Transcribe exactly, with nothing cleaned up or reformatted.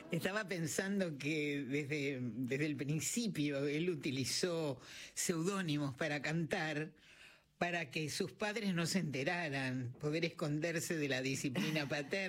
Estaba pensando que desde, desde el principio él utilizó seudónimos para cantar, para que sus padres no se enteraran, poder esconderse de la disciplina paterna.